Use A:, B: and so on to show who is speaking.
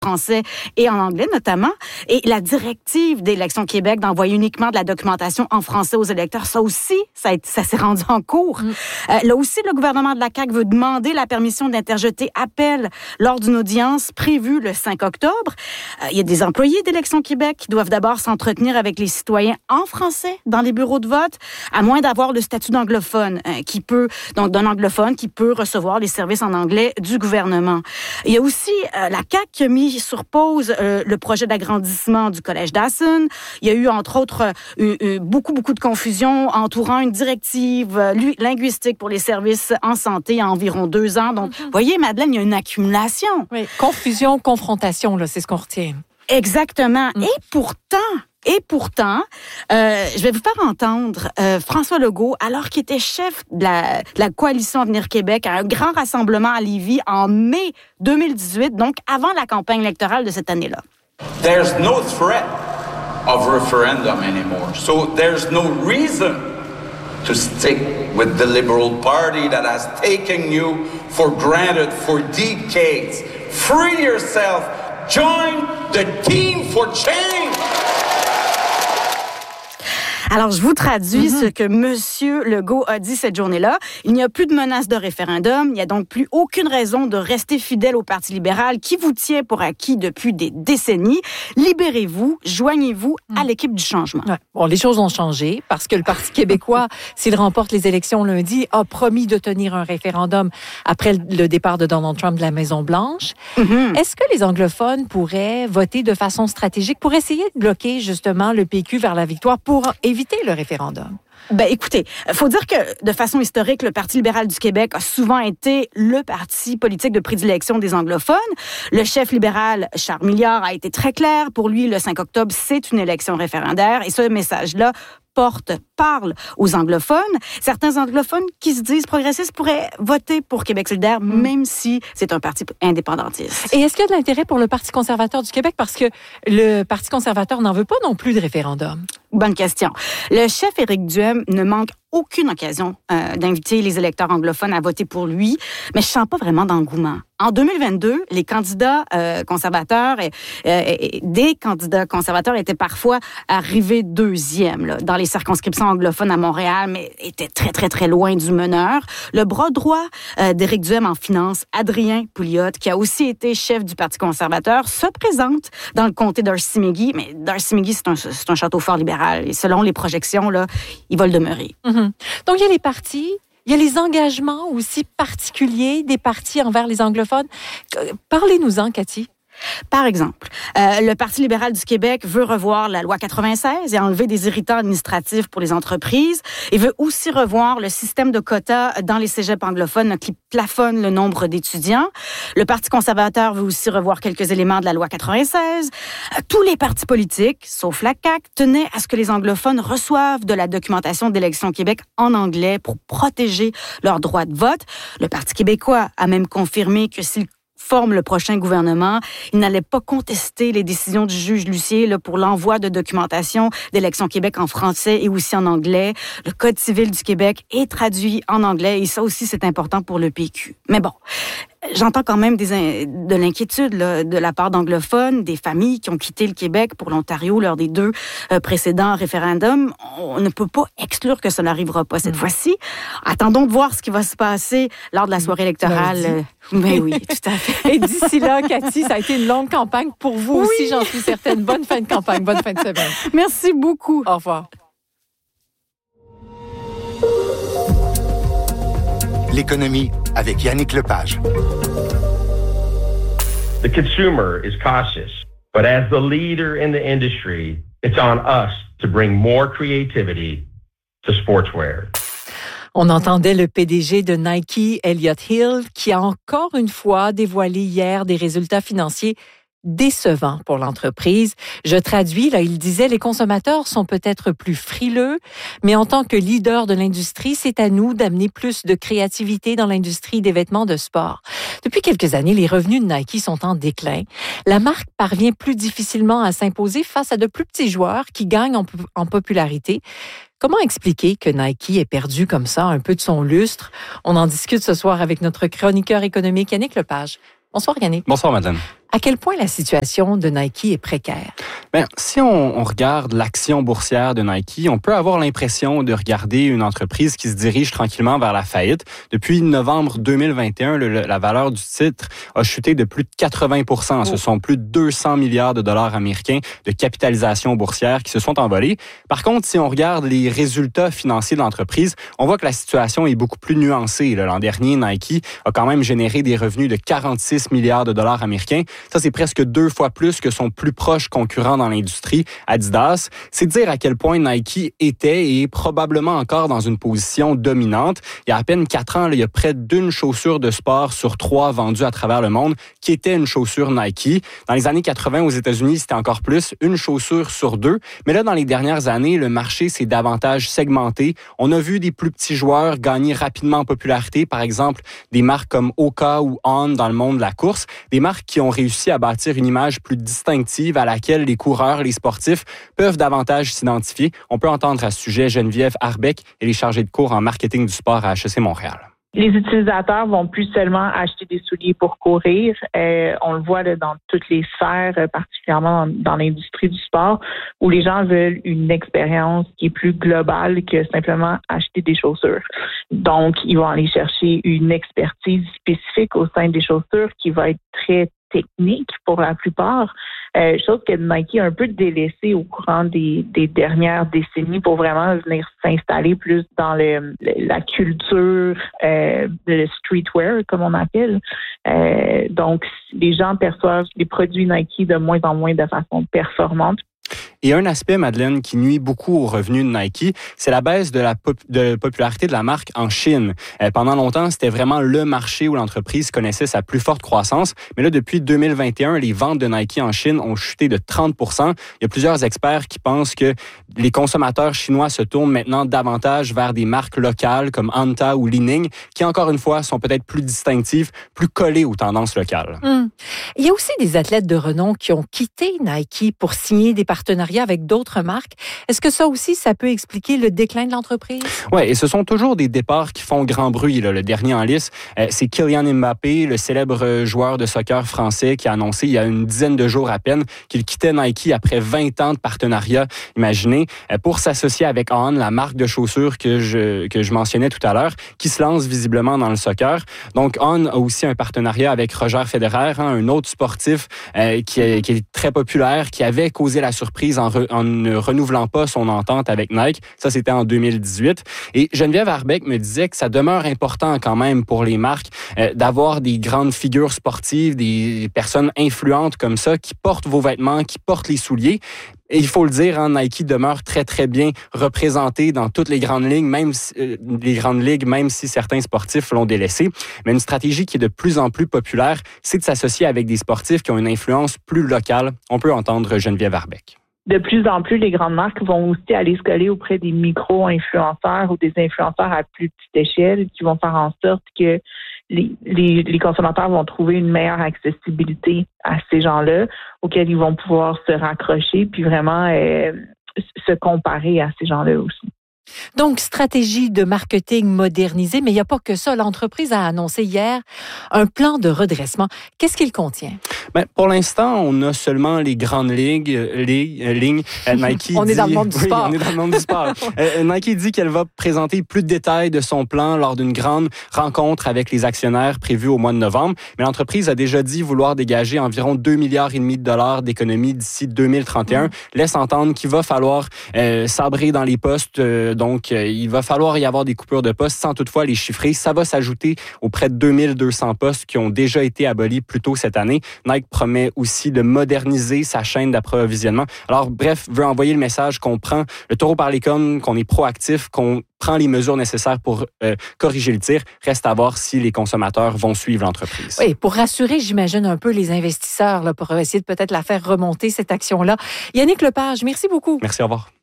A: français et en anglais notamment. Et la directive d'Élections Québec d'envoyer uniquement de la documentation en français aux électeurs, ça aussi, ça s'est rendu en cours. Là aussi, le gouvernement de la CAQ veut demander la permission d'interjeter appel lors d'une audience prévue le 5 octobre. Il y a des employés d'Élections Québec qui doivent d'abord s'entretenir avec les citoyens en français dans les bureaux de vote, à moins d'avoir le statut d'anglophone, d'un anglophone qui peut recevoir les services en anglais du gouvernement. Il y a aussi la CAQ qui a mis sur pause le projet d'agrandissement du collège Dawson. Il y a eu, entre autres, beaucoup de confusion entourant une directive linguistique pour les services en santé il y a environ 2 ans. Donc, vous voyez, Madeleine, il y a une accumulation.
B: Oui, confusion, confrontation, là, c'est ce qu'on retient.
A: Exactement. Et pourtant, je vais vous faire entendre François Legault, alors qu'il était chef de la coalition Avenir Québec, à un grand rassemblement à Lévis en mai 2018, donc avant la campagne électorale de cette année-là.
C: There's no threat of referendum anymore. So there's no reason to stick with the Liberal Party that has taken you for granted for decades. Free yourself. Join the team for change.
A: Alors, je vous traduis ce que M. Legault a dit cette journée-là. Il n'y a plus de menace de référendum. Il n'y a donc plus aucune raison de rester fidèle au Parti libéral qui vous tient pour acquis depuis des décennies. Libérez-vous, joignez-vous à l'équipe du changement.
B: Ouais. Bon, les choses ont changé parce que le Parti québécois, s'il remporte les élections lundi, a promis de tenir un référendum après le départ de Donald Trump de la Maison-Blanche. Est-ce que les anglophones pourraient voter de façon stratégique pour essayer de bloquer justement le PQ vers la victoire pour éviter le référendum?
A: Ben, écoutez, faut dire que, de façon historique, le Parti libéral du Québec a souvent été le parti politique de prédilection des anglophones. Le chef libéral, Charles Milliard, a été très clair. Pour lui, le 5 octobre, c'est une élection référendaire. Et ce message-là parle aux anglophones. Certains anglophones qui se disent progressistes pourraient voter pour Québec solidaire, même si c'est un parti indépendantiste.
B: Et est-ce qu'il y a de l'intérêt pour le Parti conservateur du Québec? Parce que le Parti conservateur n'en veut pas non plus de référendum.
A: Bonne question. Le chef Éric Duhem ne manque aucune occasion d'inviter les électeurs anglophones à voter pour lui, mais je sens pas vraiment d'engouement. En 2022, les candidats conservateurs des candidats conservateurs étaient parfois arrivés deuxième là, dans les circonscriptions anglophones à Montréal, mais étaient très, très, très loin du meneur. Le bras droit d'Éric Duhem en finance, Adrien Pouliot, qui a aussi été chef du Parti conservateur, se présente dans le comté d'Arcis-Méguy, mais d'Arcis-Méguy, c'est un château fort libéral, et selon les projections, là, il va le demeurer.
B: Donc, il y a les partis, il y a les engagements aussi particuliers des partis envers les anglophones. Parlez-nous-en, Cathy.
A: Par exemple, le Parti libéral du Québec veut revoir la loi 96 et enlever des irritants administratifs pour les entreprises. Il veut aussi revoir le système de quotas dans les cégeps anglophones qui plafonne le nombre d'étudiants. Le Parti conservateur veut aussi revoir quelques éléments de la loi 96. Tous les partis politiques, sauf la CAQ, tenaient à ce que les anglophones reçoivent de la documentation d'Élections Québec en anglais pour protéger leur droit de vote. Le Parti québécois a même confirmé que s'il forme le prochain gouvernement, il n'allait pas contester les décisions du juge Lucier là, pour l'envoi de documentation d'Élections Québec en français et aussi en anglais. Le Code civil du Québec est traduit en anglais et ça aussi, c'est important pour le PQ. Mais bon, j'entends quand même de l'inquiétude là, de la part d'anglophones, des familles qui ont quitté le Québec pour l'Ontario lors des 2 précédents référendums. On ne peut pas exclure que ça n'arrivera pas cette fois-ci. Attendons de voir ce qui va se passer lors de la soirée électorale. Mais oui, tout à fait.
B: Et d'ici là, Cathy, ça a été une longue campagne pour vous aussi, j'en suis certaine. Bonne fin de campagne, bonne fin de semaine.
A: Merci beaucoup.
B: Au revoir.
D: L'économie avec Yannick Lepage.
E: The consumer is cautious, but as the leader in the industry, it's on us to bring more creativity to sportswear.
B: On entendait le PDG de Nike, Elliott Hill, qui a encore une fois dévoilé hier des résultats financiers décevants pour l'entreprise. Je traduis, là, il disait, les consommateurs sont peut-être plus frileux, mais en tant que leader de l'industrie, c'est à nous d'amener plus de créativité dans l'industrie des vêtements de sport. Depuis quelques années, les revenus de Nike sont en déclin. La marque parvient plus difficilement à s'imposer face à de plus petits joueurs qui gagnent en popularité. Comment expliquer que Nike ait perdu comme ça un peu de son lustre? On en discute ce soir avec notre chroniqueur économique Yannick Lepage. Bonsoir Yannick.
F: Bonsoir Madeleine.
B: À quel point la situation de Nike est précaire?
F: Bien, si on regarde l'action boursière de Nike, on peut avoir l'impression de regarder une entreprise qui se dirige tranquillement vers la faillite. Depuis novembre 2021, la valeur du titre a chuté de plus de 80%. Ce sont plus de 200 milliards de dollars américains de capitalisation boursière qui se sont envolés. Par contre, si on regarde les résultats financiers de l'entreprise, on voit que la situation est beaucoup plus nuancée. L'an dernier, Nike a quand même généré des revenus de 46 milliards de dollars américains. Ça, c'est presque 2 fois plus que son plus proche concurrent dans l'industrie, Adidas. C'est dire à quel point Nike était et est probablement encore dans une position dominante. Il y a à peine 4 ans, il y a près d'une chaussure de sport sur 3 vendue à travers le monde qui était une chaussure Nike. Dans les années 80 aux États-Unis, c'était encore plus, une chaussure sur 2. Mais là, dans les dernières années, le marché s'est davantage segmenté. On a vu des plus petits joueurs gagner rapidement en popularité, par exemple des marques comme Oka ou On dans le monde de la course, des marques qui ont réussi à bâtir une image plus distinctive à laquelle les coureurs, les sportifs peuvent davantage s'identifier. On peut entendre à ce sujet Geneviève Arbeck, elle est chargée de cours en marketing du sport à HEC Montréal.
G: Les utilisateurs vont plus seulement acheter des souliers pour courir. On le voit là, dans toutes les sphères, particulièrement dans l'industrie du sport, où les gens veulent une expérience qui est plus globale que simplement acheter des chaussures. Donc, ils vont aller chercher une expertise spécifique au sein des chaussures qui va être très technique pour la plupart, chose que Nike a un peu délaissé au courant des dernières décennies pour vraiment venir s'installer plus dans la culture, le streetwear, comme on appelle. Donc, les gens perçoivent les produits Nike de moins en moins de façon performante.
F: Et un aspect, Madeleine, qui nuit beaucoup aux revenus de Nike, c'est la baisse de la popularité de la marque en Chine. Pendant longtemps, c'était vraiment le marché où l'entreprise connaissait sa plus forte croissance. Mais là, depuis 2021, les ventes de Nike en Chine ont chuté de 30%. Il y a plusieurs experts qui pensent que les consommateurs chinois se tournent maintenant davantage vers des marques locales comme Anta ou Li-Ning, qui, encore une fois, sont peut-être plus distinctives, plus collées aux tendances locales.
B: Il y a aussi des athlètes de renom qui ont quitté Nike pour signer des partenariats avec d'autres marques. Est-ce que ça aussi, ça peut expliquer le déclin de l'entreprise? Oui,
F: et ce sont toujours des départs qui font grand bruit. Là. Le dernier en lice, c'est Kylian Mbappé, le célèbre joueur de soccer français qui a annoncé il y a une dizaine de jours à peine qu'il quittait Nike après 20 ans de partenariat, imaginez, pour s'associer avec On, la marque de chaussures que je mentionnais tout à l'heure, qui se lance visiblement dans le soccer. Donc, On a aussi un partenariat avec Roger Federer, un autre sportif qui est très populaire, qui avait causé la surprise en ne renouvelant pas son entente avec Nike. Ça, c'était en 2018. Et Geneviève Arbeck me disait que ça demeure important quand même pour les marques d'avoir des grandes figures sportives, des personnes influentes comme ça qui portent vos vêtements, qui portent les souliers. Et il faut le dire, Nike demeure très, très bien représenté dans toutes les grandes ligues, même si certains sportifs l'ont délaissé. Mais une stratégie qui est de plus en plus populaire, c'est de s'associer avec des sportifs qui ont une influence plus locale. On peut entendre Geneviève Arbeck.
G: De plus en plus, les grandes marques vont aussi aller se coller auprès des micro-influenceurs ou des influenceurs à plus petite échelle qui vont faire en sorte que les consommateurs vont trouver une meilleure accessibilité à ces gens-là auxquels ils vont pouvoir se raccrocher puis vraiment se comparer à ces gens-là aussi.
B: Donc, stratégie de marketing modernisée, mais il n'y a pas que ça. L'entreprise a annoncé hier un plan de redressement. Qu'est-ce qu'il contient?
F: Bien, pour l'instant, on a seulement les grandes lignes. Nike
B: on est dans le monde du sport.
F: On est dans le monde du sport. Nike dit qu'elle va présenter plus de détails de son plan lors d'une grande rencontre avec les actionnaires prévue au mois de novembre. Mais l'entreprise a déjà dit vouloir dégager environ 2,5 milliards de dollars d'économies d'ici 2031. Laisse entendre qu'il va falloir sabrer dans les postes. Donc, il va falloir y avoir des coupures de postes sans toutefois les chiffrer. Ça va s'ajouter aux près de 2200 postes qui ont déjà été abolis plus tôt cette année. Nike promet aussi de moderniser sa chaîne d'approvisionnement. Alors, bref, veut envoyer le message qu'on prend le taureau par les cornes, qu'on est proactif, qu'on prend les mesures nécessaires pour corriger le tir. Reste à voir si les consommateurs vont suivre l'entreprise.
B: Oui, pour rassurer, j'imagine, un peu les investisseurs là, pour essayer de peut-être la faire remonter, cette action-là. Yannick Lepage, merci beaucoup.
F: Merci, au revoir.